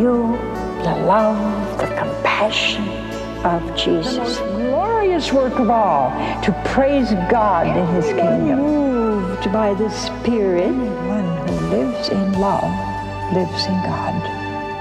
you the love, the compassion of Jesus. The most glorious work of all, to praise God in His kingdom. Moved by the Spirit, one who lives in love lives in God.